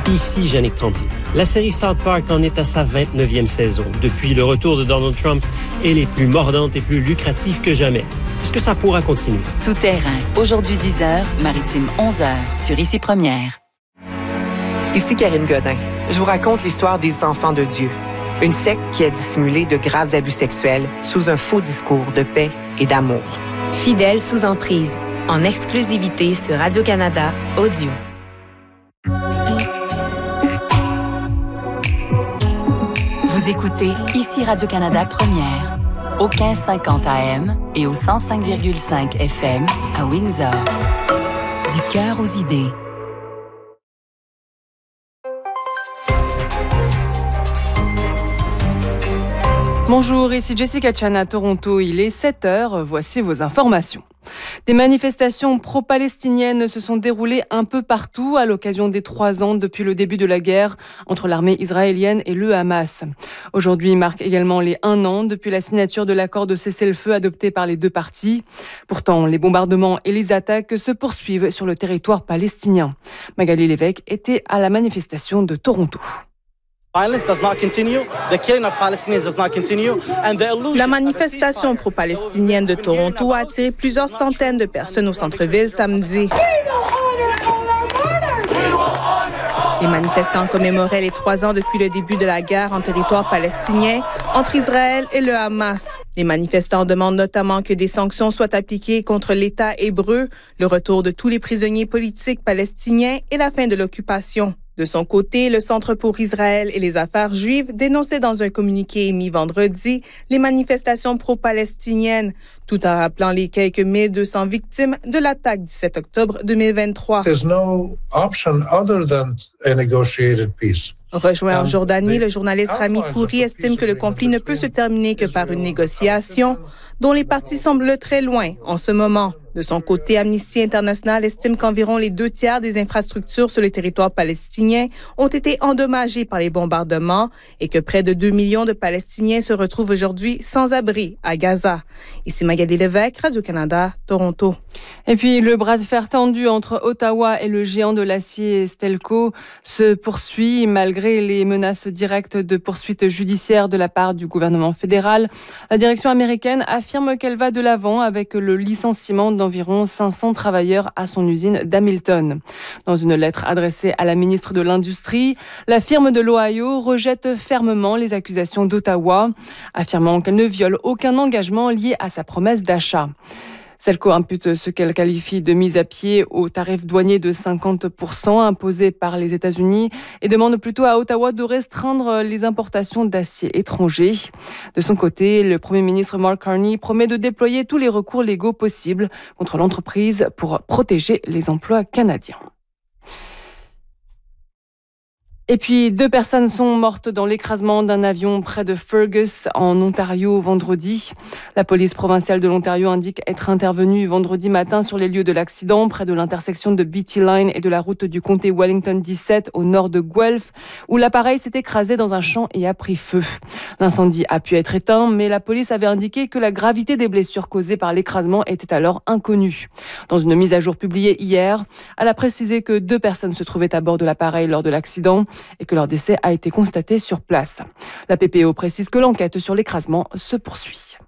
Ici Yannick Tremblay. La série South Park en est à sa 29e saison. Depuis le retour de Donald Trump, elle est plus mordante et plus lucrative que jamais. Est-ce que ça pourra continuer? Tout terrain. Aujourd'hui 10h, Maritime 11h, sur Ici Première. Ici Karine Godin. Je vous raconte l'histoire des enfants de Dieu. Une secte qui a dissimulé de graves abus sexuels sous un faux discours de paix et d'amour. Fidèles sous emprise, en exclusivité sur Radio-Canada Audio. Vous écoutez Ici Radio-Canada Première, au 1550 AM et au 105,5 FM à Windsor. Du cœur aux idées. Bonjour, ici Jessica Chan à Toronto. Il est 7h, voici vos informations. Des manifestations pro-palestiniennes se sont déroulées un peu partout à l'occasion des 3 ans depuis le début de la guerre entre l'armée israélienne et le Hamas. Aujourd'hui marque également les 1 an depuis la signature de l'accord de cessez-le-feu adopté par les deux parties. Pourtant, les bombardements et les attaques se poursuivent sur le territoire palestinien. Magali Lévesque était à la manifestation de Toronto. La manifestation pro-palestinienne de Toronto a attiré plusieurs centaines de personnes au centre-ville samedi. Les manifestants commémoraient les 3 ans depuis le début de la guerre en territoire palestinien entre Israël et le Hamas. Les manifestants demandent notamment que des sanctions soient appliquées contre l'État hébreu, le retour de tous les prisonniers politiques palestiniens et la fin de l'occupation. De son côté, le Centre pour Israël et les affaires juives dénonçait dans un communiqué émis vendredi les manifestations pro-palestiniennes, tout en rappelant les quelques 1200 victimes de l'attaque du 7 octobre 2023. There's no option other than a negotiated peace. Rejoint en Jordanie, le journaliste Rami Khouri estime que le conflit ne peut se terminer que par une négociation dont les parties semblent très loin en ce moment. De son côté, Amnesty International estime qu'environ les 2/3 des infrastructures sur le territoire palestinien ont été endommagées par les bombardements et que près de 2 millions de Palestiniens se retrouvent aujourd'hui sans abri à Gaza. Ici Magali Lévesque, Radio-Canada, Toronto. Et puis, le bras de fer tendu entre Ottawa et le géant de l'acier Stelco se poursuit malgré les menaces directes de poursuites judiciaires de la part du gouvernement fédéral. La direction américaine affirme qu'elle va de l'avant avec le licenciement d'environ 500 travailleurs à son usine d'Hamilton. Dans une lettre adressée à la ministre de l'Industrie, la firme de l'Ohio rejette fermement les accusations d'Ottawa, affirmant qu'elle ne viole aucun engagement lié à sa promesse d'achat. Stelco impute ce qu'elle qualifie de mise à pied au tarif douanier de 50% imposé par les États-Unis et demande plutôt à Ottawa de restreindre les importations d'acier étranger. De son côté, le Premier ministre Mark Carney promet de déployer tous les recours légaux possibles contre l'entreprise pour protéger les emplois canadiens. Et puis, 2 personnes sont mortes dans l'écrasement d'un avion près de Fergus, en Ontario, vendredi. La police provinciale de l'Ontario indique être intervenue vendredi matin sur les lieux de l'accident, près de l'intersection de Beatty Line et de la route du comté Wellington 17, au nord de Guelph, où l'appareil s'est écrasé dans un champ et a pris feu. L'incendie a pu être éteint, mais la police avait indiqué que la gravité des blessures causées par l'écrasement était alors inconnue. Dans une mise à jour publiée hier, elle a précisé que 2 personnes se trouvaient à bord de l'appareil lors de l'accident et que leur décès a été constaté sur place. La PPO précise que l'enquête sur l'écrasement se poursuit.